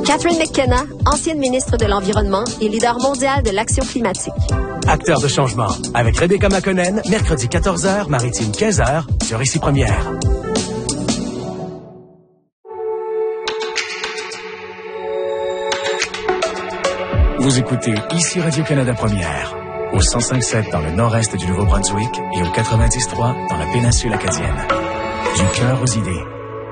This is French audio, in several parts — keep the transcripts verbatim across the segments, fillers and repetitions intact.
Catherine McKenna, ancienne ministre de l'Environnement et leader mondial de l'action climatique. Acteur de changement, avec Rebecca McConnell, mercredi quatorze heures, maritime quinze heures, sur Ici Première. Vous écoutez Ici Radio-Canada Première, au cent cinq sept dans le nord-est du Nouveau-Brunswick et au quatre-vingt-dix trois dans la péninsule acadienne. Du cœur aux idées.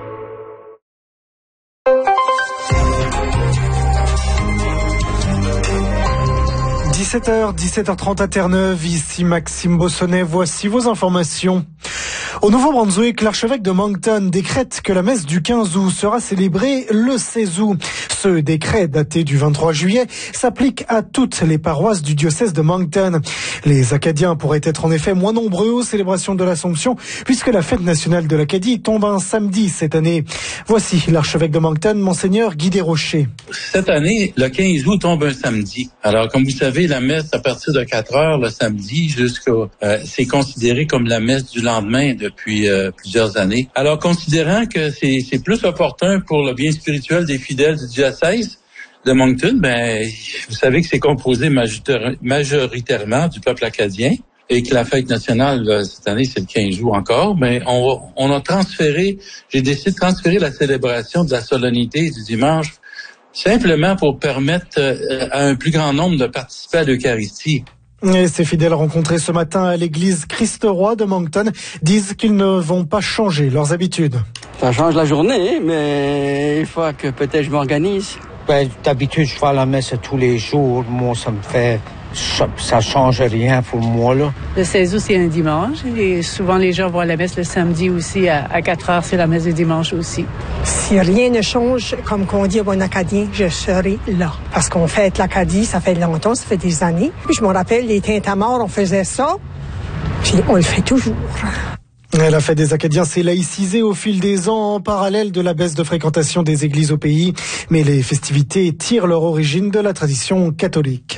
dix-sept heures, dix-sept heures trente à Terre-Neuve, ici Maxime Bossonnet, voici vos informations. Au Nouveau-Brunswick, l'archevêque de Moncton décrète que la messe du quinze août sera célébrée le seize août. Ce décret, daté du vingt-trois juillet, s'applique à toutes les paroisses du diocèse de Moncton. Les Acadiens pourraient être en effet moins nombreux aux célébrations de l'Assomption, puisque la fête nationale de l'Acadie tombe un samedi cette année. Voici l'archevêque de Moncton, Monseigneur Guy Desrochers. Cette année, le quinze août tombe un samedi. Alors, comme vous savez, la messe à partir de quatre heures le samedi jusqu'au... Euh, c'est considéré comme la messe du lendemain depuis euh, plusieurs années. Alors, considérant que c'est, c'est plus opportun pour le bien spirituel des fidèles du diocèse de Moncton, ben, vous savez que c'est composé majoritairement du peuple acadien et que la fête nationale, cette année, c'est le quinze août encore, mais on, on a transféré, j'ai décidé de transférer la célébration de la solennité du dimanche simplement pour permettre à un plus grand nombre de participer à l'Eucharistie. Et ces fidèles rencontrés ce matin à l'église Christ-Roi de Moncton disent qu'ils ne vont pas changer leurs habitudes. Ça change la journée, mais il faut que peut-être je m'organise. Ben, d'habitude, je vais à la messe tous les jours. Moi, ça me fait... Ça, ça change rien pour moi, là. Le seize août, c'est un dimanche. Et souvent, les gens vont à la messe le samedi aussi. À, à quatre heures, c'est la messe du dimanche aussi. Si rien ne change, comme qu'on dit au bon acadien, je serai là. Parce qu'on fête l'Acadie, ça fait longtemps, ça fait des années. Puis je me rappelle, les Tintamarres, on faisait ça. Puis on le fait toujours. La fête des Acadiens s'est laïcisée au fil des ans en parallèle de la baisse de fréquentation des églises au pays. Mais les festivités tirent leur origine de la tradition catholique.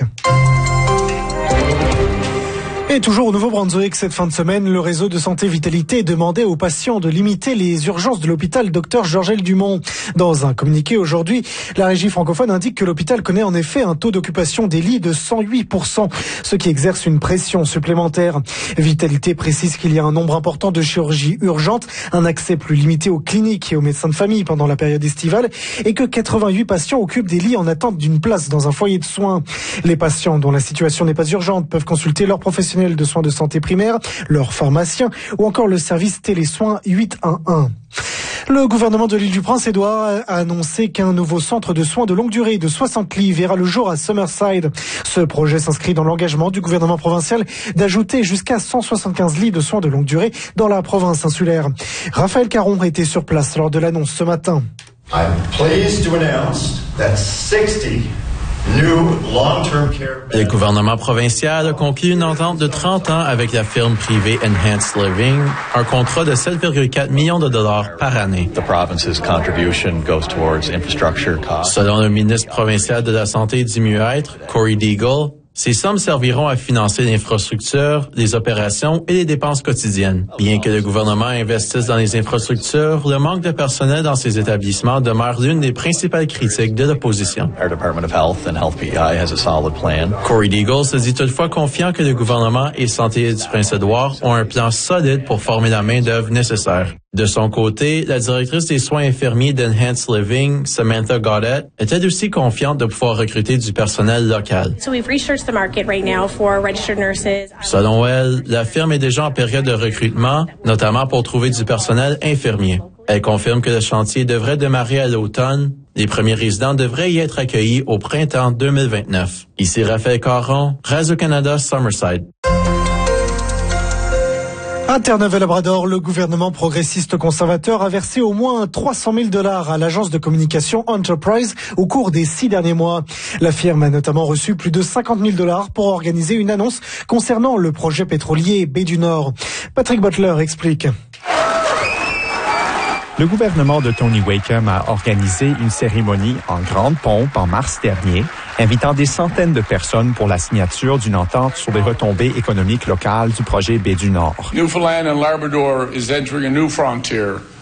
Et toujours au Nouveau-Brunswick, cette fin de semaine, le réseau de santé Vitalité demandait aux patients de limiter les urgences de l'hôpital Docteur Georgel Dumont. Dans un communiqué aujourd'hui, la régie francophone indique que l'hôpital connaît en effet un taux d'occupation des lits de cent huit pour cent, ce qui exerce une pression supplémentaire. Vitalité précise qu'il y a un nombre important de chirurgies urgentes, un accès plus limité aux cliniques et aux médecins de famille pendant la période estivale, et que quatre-vingt-huit patients occupent des lits en attente d'une place dans un foyer de soins. Les patients dont la situation n'est pas urgente peuvent consulter leurs professionnels de soins de santé primaire, leur pharmacien ou encore le service télésoins huit un un. Le gouvernement de l'Île-du-Prince-Édouard a annoncé qu'un nouveau centre de soins de longue durée de soixante lits verra le jour à Summerside. Ce projet s'inscrit dans l'engagement du gouvernement provincial d'ajouter jusqu'à cent soixante-quinze lits de soins de longue durée dans la province insulaire. Raphaël Caron était sur place lors de l'annonce ce matin. I'm pleased to announce that sixty Le gouvernement provincial a conclu une entente de trente ans avec la firme privée Enhanced Living, un contrat de sept virgule quatre millions de dollars par année. Selon le ministre provincial de la Santé et du Mieux-être, Corey Deagle, ces sommes serviront à financer l'infrastructure, les opérations et les dépenses quotidiennes. Bien que le gouvernement investisse dans les infrastructures, le manque de personnel dans ces établissements demeure l'une des principales critiques de l'opposition. Corey Deagle se dit toutefois confiant que le gouvernement et Santé du Prince-Édouard ont un plan solide pour former la main-d'œuvre nécessaire. De son côté, la directrice des soins infirmiers d'Enhanced Living, Samantha Gaudette, est elle aussi confiante de pouvoir recruter du personnel local. So we've researched the market right now for registered nurses. Selon elle, la firme est déjà en période de recrutement, notamment pour trouver du personnel infirmier. Elle confirme que le chantier devrait démarrer à l'automne. Les premiers résidents devraient y être accueillis au printemps deux mille vingt-neuf. Ici Raphaël Caron, Radio-Canada, Summerside. À Terre-Neuve-et-Labrador, le gouvernement progressiste conservateur a versé au moins trois cent mille dollars à l'agence de communication Enterprise au cours des six derniers mois. La firme a notamment reçu plus de cinquante mille dollars pour organiser une annonce concernant le projet pétrolier Baie du Nord. Patrick Butler explique. Le gouvernement de Tony Wakeham a organisé une cérémonie en grande pompe en mars dernier, invitant des centaines de personnes pour la signature d'une entente sur les retombées économiques locales du projet Baie du Nord. Newfoundland and Labrador is entering a new frontier